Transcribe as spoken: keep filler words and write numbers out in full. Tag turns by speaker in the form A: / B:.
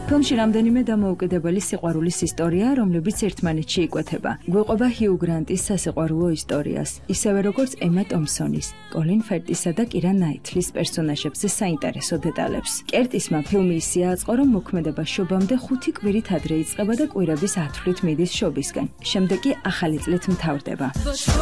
A: ფილმში რამდენიმე დამოუკიდებელი სიყვარულის ისტორია, რომლებიც ერთმანეთში იკვეთება. გვეყვება ჰიუ გრანტის სასიყვარულო ისტორიას, ისევე როგორც ემა ტომპსონის, კოლინ ფერტისა და კირა ნაითლის პერსონაჟებზე საინტერესო დეტალებს. კერტისმა ფილმი ისე აწყო, რომ მოქმედება შობამდე ხუთი კვირით ადრე იწყება და კვირების ათვლით მიდის შობისკენ. შემდეგ კი ახალი წლით მთავრდება.